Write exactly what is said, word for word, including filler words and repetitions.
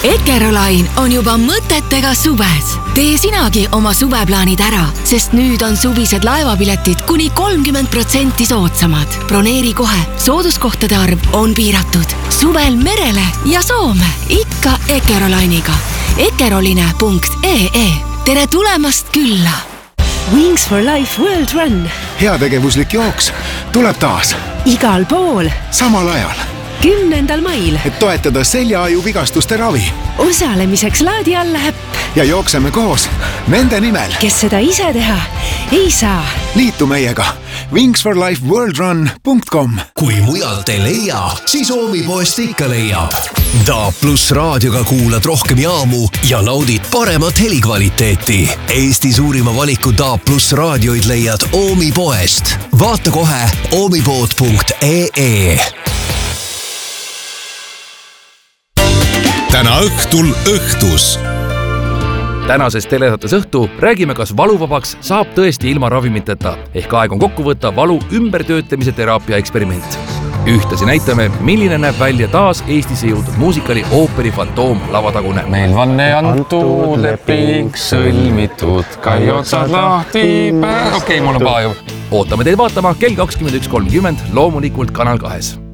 Ekerolain on juba mõtetega suves. Tee sinagi oma suveplaanid ära, sest nüüd on suvised laevapiletid kuni kolmkümmend protsenti soodsamad. Broneeri kohe, sooduskohtade arv on piiratud. Suvel merele ja Soome, ikka Ekerolainiga. ekeroline punkt ee. Tere tulemast külla! Wings for Life World Run. Heategevuslik jooks tuleb taas. Igal pool. Samal ajal. kümnendal mail. Et toetada seljaaju vigastuste ravi. Osalemiseks laadi alla äpp. Ja jookseme koos nende nimel. Kes seda ise teha ei saa. Liitu meiega. wings for life world run punkt com. Kui mujalt ei leia, siis Oomipoest ikka leiab. D A plus raadioga kuulad rohkem jaamu ja naudid paremat helikvaliteeti. Eesti suurima valiku D A plus raadioid leiad Oomipoest. Vaata kohe oomipood punkt ee. Täna õhtul õhtus. Tänases telesaates õhtu räägime, kas valuvabaks saab tõesti ilma ravimiteta, ehk aeg on kokku võtta valu ümbertöötlemise teraapia eksperiment. Ühtlasi näitame, milline näeb välja taas Eestisse jõudnud muusikali ooperi Fantoom lavatagune. Meil vanne antud leping sõlmitud, kai otsad lahti pää... Okei, okay, mul on paha ju. Ootame teid vaatama kell kakskümmend üks kolmkümmend loomulikult Kanal kahes.